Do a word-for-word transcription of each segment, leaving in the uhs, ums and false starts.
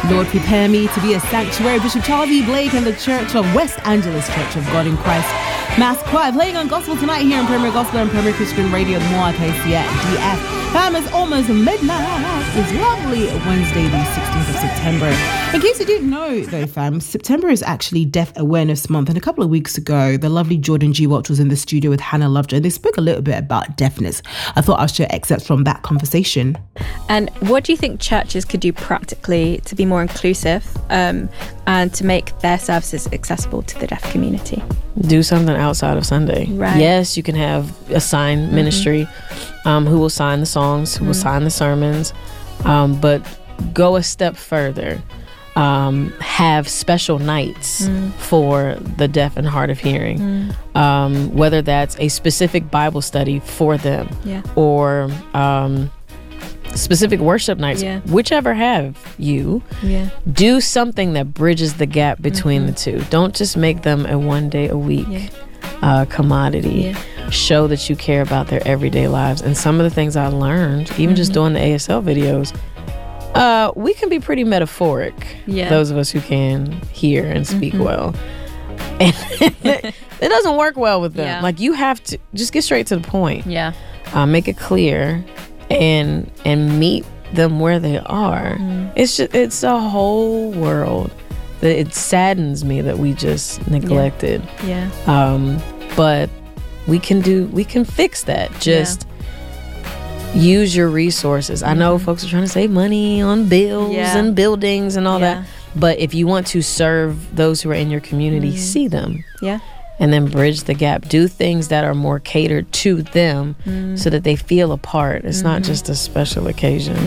Lord, prepare me to be a sanctuary. Bishop Charles E. Blake and the Church of West Angeles Church of God in Christ Mass Choir playing on gospel tonight here in Premier Gospel and Premier Christian Radio, the Moa K C at D F. Time is almost midnight. It's lovely Wednesday, the sixteenth of September. In case you didn't know, though, fam, September is actually Deaf Awareness Month. And a couple of weeks ago, the lovely Jordan G. Welch was in the studio with Hannah Lovejoy. They spoke a little bit about deafness. I thought I'll share excerpts from that conversation. And what do you think churches could do practically to be more inclusive um, and to make their services accessible to the deaf community? Do something outside of Sunday. Right. Yes, you can have a sign mm-hmm. ministry um, who will sign the songs, who mm. will sign the sermons, um, but go a step further. Um, have special nights mm. for the deaf and hard of hearing, mm. um, whether that's a specific Bible study for them yeah. or um, specific worship nights, yeah. whichever have you, yeah. do something that bridges the gap between mm-hmm. the two. Don't just make them a one day a week yeah. uh, commodity. Yeah. Show that you care about their everyday lives. And some of the things I learned, even mm-hmm. just doing the A S L videos, uh, we can be pretty metaphoric, yeah. those of us who can hear and speak mm-hmm. well. And it doesn't work well with them. Yeah. Like, you have to just get straight to the point. Yeah. Uh, make it clear and and meet them where they are. Mm. It's just, it's a whole world that it saddens me that we just neglected. Yeah. yeah. Um, but we can do we can fix that. Just yeah. use your resources. Mm-hmm. I know folks are trying to save money on bills yeah. and buildings and all yeah. that. But if you want to serve those who are in your community, mm. see them. Yeah. And then bridge the gap. Do things that are more catered to them mm. so that they feel a part. It's mm-hmm. not just a special occasion.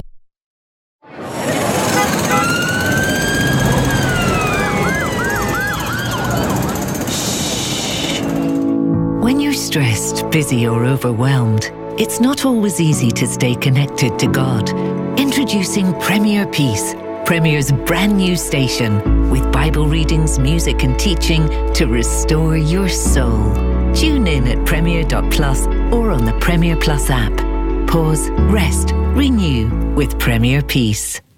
When you're stressed, busy, or overwhelmed, it's not always easy to stay connected to God. Introducing Premier Peace, Premier's brand new station, with Bible readings, music and teaching to restore your soul. Tune in at premier dot plus or on the Premier Plus app. Pause, rest, renew with Premier Peace.